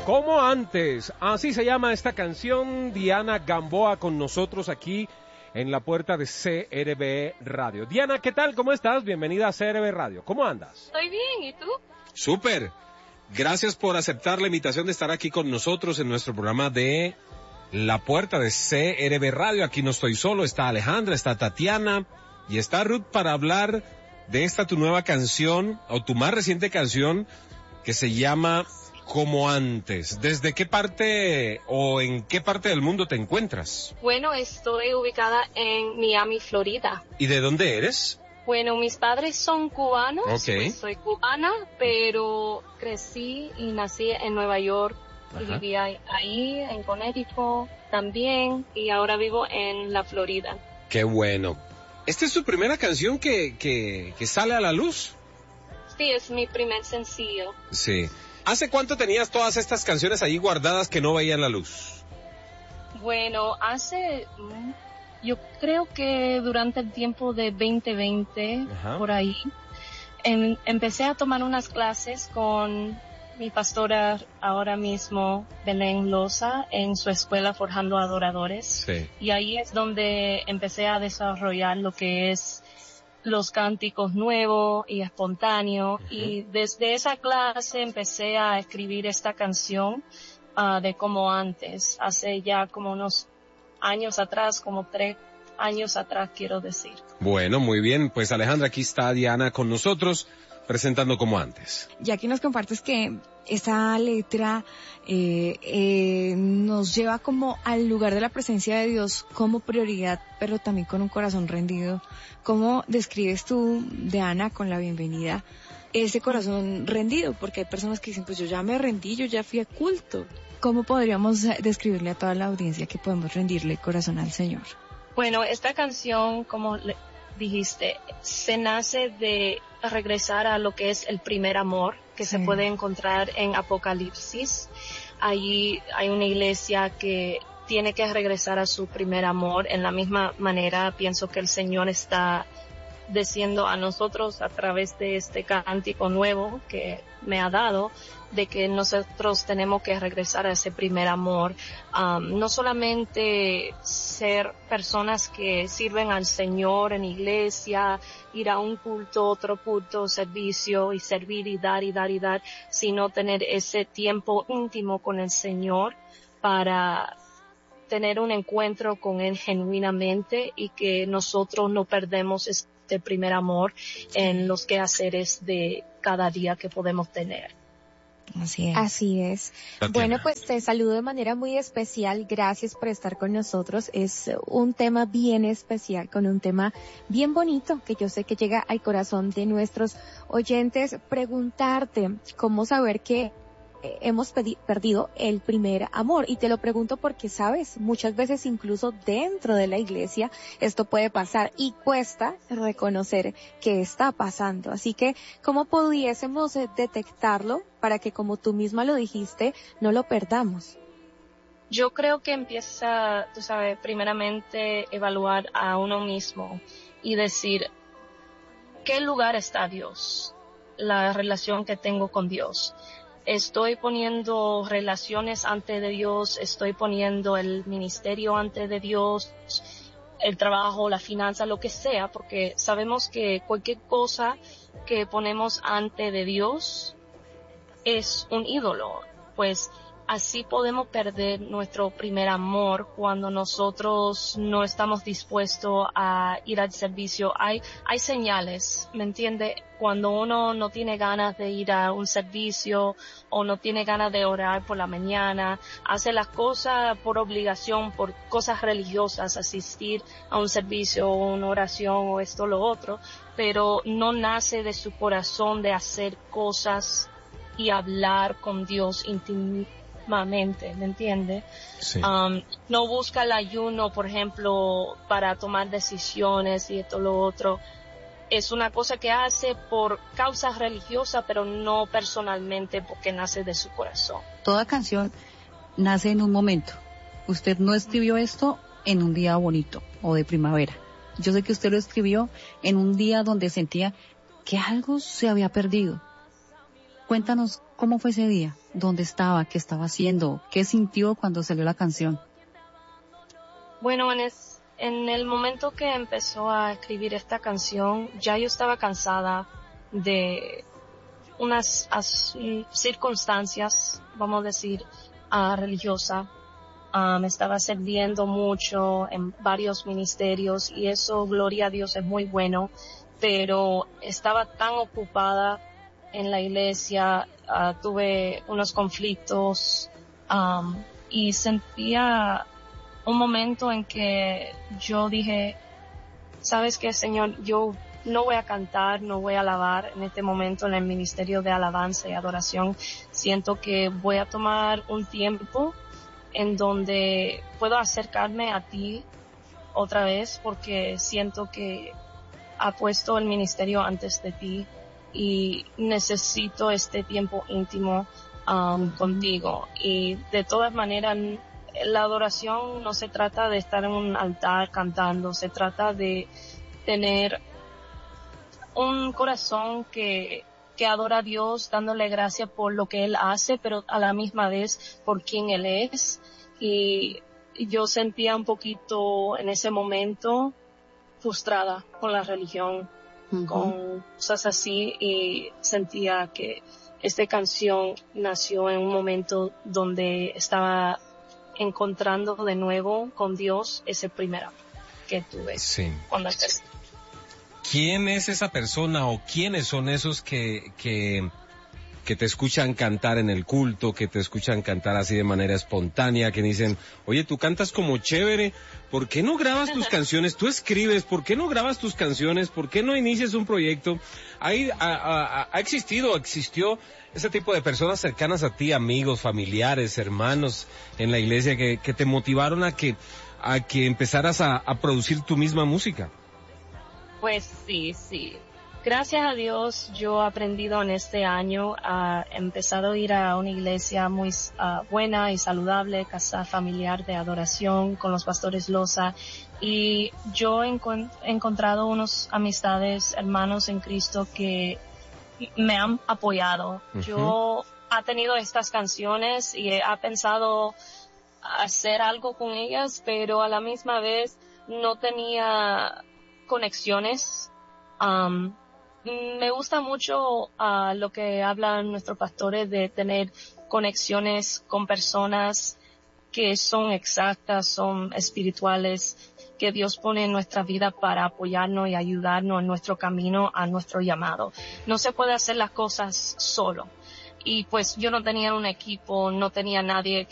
Como antes, así se llama esta canción. Diana Gamboa con nosotros aquí en la puerta de CRB Radio. Diana, ¿qué tal? ¿Cómo estás? Bienvenida a CRB Radio. ¿Cómo andas? Estoy bien, ¿y tú? Súper. Gracias por aceptar la invitación de estar aquí con nosotros en nuestro programa de La Puerta de CRB Radio. Aquí no estoy solo, está Alejandra, está Tatiana y está Ruth para hablar de esta tu nueva canción, o tu más reciente canción, que se llama Como Antes. ¿Desde qué parte o en qué parte del mundo te encuentras? Bueno, estoy ubicada en Miami, Florida. ¿Y de dónde eres? Bueno, mis padres son cubanos, Okay. Pues soy cubana, pero crecí y nací en Nueva York. Y vivía ahí, en Connecticut también, y ahora vivo en la Florida. Qué bueno. ¿Esta es tu primera canción que sale a la luz? Sí, es mi primer sencillo. Sí. ¿Hace cuánto tenías todas estas canciones ahí guardadas que no veían la luz? Bueno, yo creo que durante el tiempo de 2020, por ahí, empecé a tomar unas clases con mi pastora ahora mismo, Belén Loza, en su escuela Forjando Adoradores. Sí. Y ahí es donde empecé a desarrollar lo que es los cánticos nuevos y espontáneos. Y desde esa clase empecé a escribir esta canción de Como Antes, hace ya como unos años atrás, como 3 años atrás, quiero decir. Bueno, muy bien. Pues Alejandra, aquí está Diana con nosotros, presentando Como Antes. Y aquí nos compartes que esa letra nos lleva como al lugar de la presencia de Dios como prioridad, pero también con un corazón rendido. ¿Cómo describes tú, Diana, con la bienvenida, ese corazón rendido? Porque hay personas que dicen, pues yo ya me rendí, yo ya fui a culto. ¿Cómo podríamos describirle a toda la audiencia que podemos rendirle el corazón al Señor? Bueno, esta canción, como dijiste, se nace de regresar a lo que es el primer amor que se puede encontrar en Apocalipsis. Allí hay una iglesia que tiene que regresar a su primer amor. En la misma manera, pienso que el Señor está diciendo a nosotros a través de este cántico nuevo que me ha dado, de que nosotros tenemos que regresar a ese primer amor, no solamente ser personas que sirven al Señor en iglesia, ir a un culto, otro culto, servicio y servir y dar y dar y dar, sino tener ese tiempo íntimo con el Señor para tener un encuentro con Él genuinamente y que nosotros no perdemos este primer amor en los quehaceres de cada día que podemos tener. Así es. Así es. Tatiana. Bueno, pues te saludo de manera muy especial. Gracias por estar con nosotros. Es un tema bien especial, con un tema bien bonito que yo sé que llega al corazón de nuestros oyentes. Preguntarte cómo saber que hemos perdido el primer amor. Y te lo pregunto porque, sabes, muchas veces incluso dentro de la iglesia esto puede pasar y cuesta reconocer que está pasando. Así que, ¿cómo pudiésemos detectarlo para que, como tú misma lo dijiste, no lo perdamos? Yo creo que empieza, tú sabes, primeramente evaluar a uno mismo y decir, ¿qué lugar está Dios? La relación que tengo con Dios. Estoy poniendo relaciones ante de Dios, estoy poniendo el ministerio ante de Dios, el trabajo, la finanza, lo que sea, porque sabemos que cualquier cosa que ponemos ante de Dios es un ídolo. Pues así podemos perder nuestro primer amor cuando nosotros no estamos dispuestos a ir al servicio. Hay señales, ¿me entiende? Cuando uno no tiene ganas de ir a un servicio o no tiene ganas de orar por la mañana, hace las cosas por obligación, por cosas religiosas, asistir a un servicio o una oración o esto o lo otro, pero no nace de su corazón de hacer cosas y hablar con Dios íntimamente, ¿me entiende? Sí. No busca el ayuno, por ejemplo, para tomar decisiones y esto lo otro. Es una cosa que hace por causas religiosas, pero no personalmente porque nace de su corazón. Toda canción nace en un momento. Usted no escribió esto en un día bonito o de primavera. Yo sé que usted lo escribió en un día donde sentía que algo se había perdido. Cuéntanos cómo fue ese día, dónde estaba, qué estaba haciendo, qué sintió cuando salió la canción. Bueno, en el momento que empezó a escribir esta canción, ya yo estaba cansada de unas circunstancias, vamos a decir, religiosas. Me estaba sirviendo mucho en varios ministerios y eso, gloria a Dios, es muy bueno, pero estaba tan ocupada en la iglesia, tuve unos conflictos y sentía un momento en que yo dije, ¿sabes qué, Señor? Yo no voy a cantar, no voy a alabar en este momento en el ministerio de alabanza y adoración. Siento que voy a tomar un tiempo en donde puedo acercarme a ti otra vez, porque siento que ha puesto el ministerio antes de ti y necesito este tiempo íntimo contigo. Y de todas maneras, la adoración no se trata de estar en un altar cantando, se trata de tener un corazón que adora a Dios, dándole gracias por lo que Él hace, pero a la misma vez por quien Él es. Y yo sentía un poquito en ese momento frustrada con la religión, con cosas así, y sentía que esta canción nació en un momento donde estaba encontrando de nuevo con Dios ese primer amor que tuve. Sí. Cuando empecé. ¿Quién es esa persona o quiénes son esos que te escuchan cantar en el culto, que te escuchan cantar así de manera espontánea, que dicen, oye, tú cantas como chévere, ¿por qué no grabas tus canciones? Tú escribes, ¿por qué no grabas tus canciones? ¿Por qué no inicias un proyecto? ¿Existió ese tipo de personas cercanas a ti, amigos, familiares, hermanos en la iglesia que te motivaron a que empezaras a producir tu misma música? Pues sí. Gracias a Dios yo he aprendido en este año a empezar a ir a una iglesia muy buena y saludable, casa familiar de adoración con los pastores Loza, y yo he encontrado unos amistades, hermanos en Cristo que me han apoyado. Yo he tenido estas canciones y he pensado hacer algo con ellas, pero a la misma vez no tenía conexiones. Me gusta mucho lo que hablan nuestros pastores de tener conexiones con personas que son exactas, son espirituales, que Dios pone en nuestra vida para apoyarnos y ayudarnos en nuestro camino, a nuestro llamado. No se puede hacer las cosas solo. Y pues yo no tenía un equipo, no tenía nadie